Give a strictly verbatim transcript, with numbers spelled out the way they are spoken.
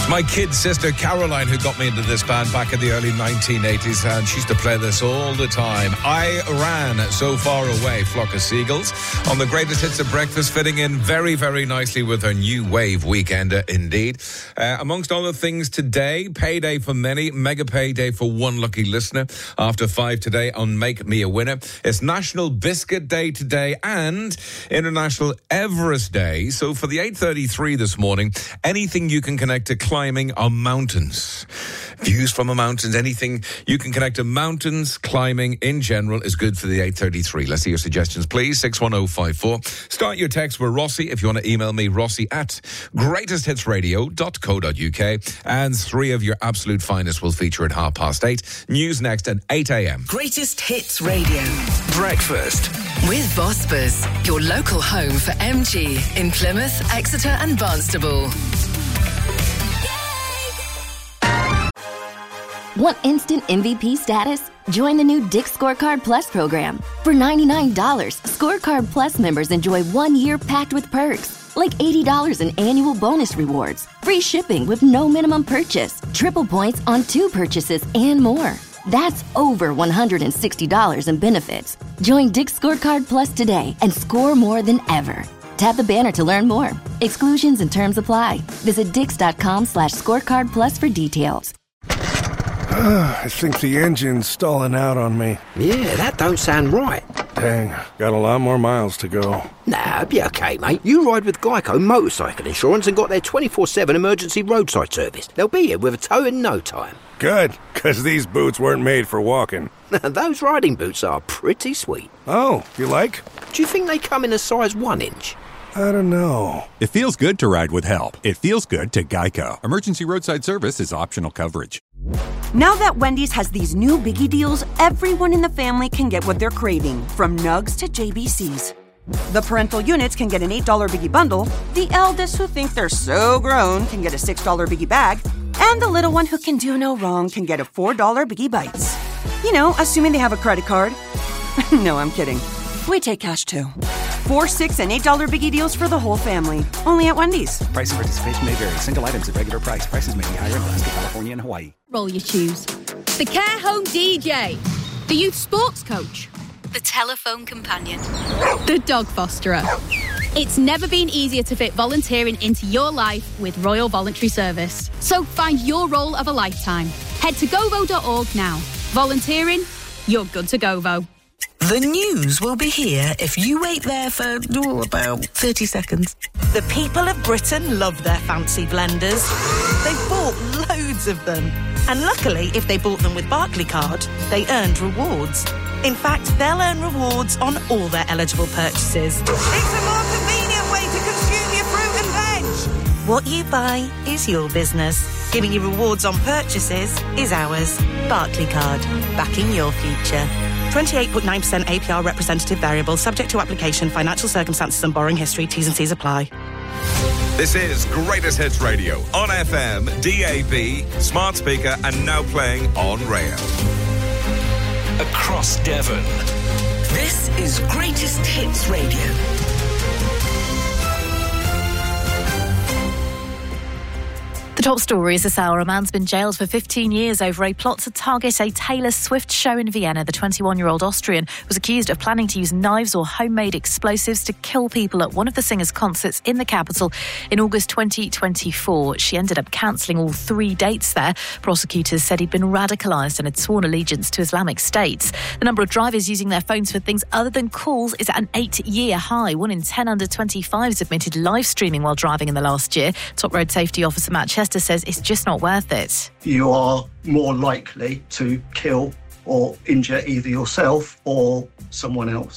My kid sister Caroline who got me into this band back in the early nineteen eighties, and she used to play this all the time. I Ran So Far Away, Flock of Seagulls, on the greatest hits of breakfast, fitting in very, very nicely with her new wave weekender, indeed. Uh, amongst other things today, payday for many, mega payday for one lucky listener after five today on Make Me a Winner. It's National Biscuit Day today and International Everest Day. So for the eight thirty-three this morning, anything you can connect to climbing on mountains. Views from the mountains, anything you can connect to mountains, climbing in general is good for the eight thirty-three. Let's see your suggestions, please. six one oh five four. Start your text with Rossi if you want to email me, Rossi at greatest hits radio dot co dot uk. And three of your absolute finest will feature at half past eight. News next at eight a.m. Greatest Hits Radio. Breakfast. With Vosper's, your local home for M G in Plymouth, Exeter and Barnstable. Want instant M V P status? Join the new Dick's Scorecard Plus program. For ninety-nine dollars, Scorecard Plus members enjoy one year packed with perks, like eighty dollars in annual bonus rewards, free shipping with no minimum purchase, triple points on two purchases, and more. That's over one hundred sixty dollars in benefits. Join Dick's Scorecard Plus today and score more than ever. Tap the banner to learn more. Exclusions and terms apply. Visit dix.com slash scorecard plus for details. I think the engine's stalling out on me. Yeah, that don't sound right. Dang, got a lot more miles to go. Nah, be okay, mate. You ride with Geico Motorcycle Insurance and got their twenty-four seven emergency roadside service. They'll be here with a tow in no time. Good, because these boots weren't made for walking. Those riding boots are pretty sweet. Oh, you like? Do you think they come in a size one inch? I don't know. It feels good to ride with help. It feels good to Geico. Emergency roadside service is optional coverage. Now that Wendy's has these new biggie deals, everyone in the family can get what they're craving, from Nugs to J B Cs. The parental units can get an eight dollar biggie bundle, the eldest who think they're so grown can get a six dollar biggie bag, and the little one who can do no wrong can get a four dollar biggie bites. You know, assuming they have a credit card. No, I'm kidding. We take cash too. Four, six, and eight dollar biggie deals for the whole family. Only at Wendy's. Price and participation may vary. Single items at regular price. Prices may be higher in Alaska, California, and Hawaii. Roll your shoes. The care home D J. The youth sports coach. The telephone companion. The dog fosterer. It's never been easier to fit volunteering into your life with Royal Voluntary Service. So find your role of a lifetime. Head to govo dot org now. Volunteering, you're good to Govo. The news will be here if you wait there for oh, about thirty seconds. The people of Britain love their fancy blenders. They've bought loads of them. And luckily, if they bought them with Barclaycard, they earned rewards. In fact, they'll earn rewards on all their eligible purchases. It's a more convenient way to consume your fruit and veg. What you buy is your business. Giving you rewards on purchases is ours. Barclaycard, backing your future. twenty-eight point nine percent A P R representative variable, subject to application, financial circumstances and borrowing history. T's and C's apply. This is Greatest Hits Radio on F M, D A B, smart speaker, and now playing on rail. Across Devon. This is Greatest Hits Radio. The top story is this hour. A man's been jailed for fifteen years over a plot to target a Taylor Swift show in Vienna. The twenty-one-year-old Austrian was accused of planning to use knives or homemade explosives to kill people at one of the singer's concerts in the capital in August twenty twenty-four. She ended up cancelling all three dates there. Prosecutors said he'd been radicalised and had sworn allegiance to Islamic State. The number of drivers using their phones for things other than calls is at an eight-year high. One in ten under twenty-fives admitted live streaming while driving in the last year. Top Road Safety Officer Matt Chester says it's just not worth it. You are more likely to kill or injure either yourself or someone else.